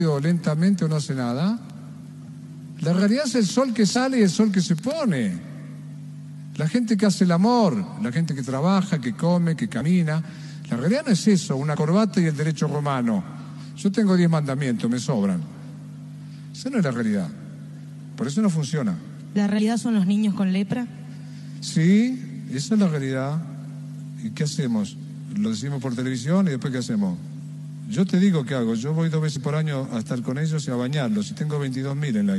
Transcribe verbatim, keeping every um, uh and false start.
lentamente o no hace nada. La realidad es el sol que sale y el sol que se pone. La gente que hace el amor, la gente que trabaja, que come, que camina. La realidad no es eso, una corbata y el derecho romano. Yo tengo diez mandamientos, me sobran. Esa no es la realidad. Por eso no funciona. ¿La realidad son los niños con lepra? Sí, esa es la realidad. ¿Y qué hacemos? Lo decimos por televisión y después ¿qué hacemos? Yo te digo qué hago. Yo voy dos veces por año a estar con ellos y a bañarlos y tengo veintidós mil en la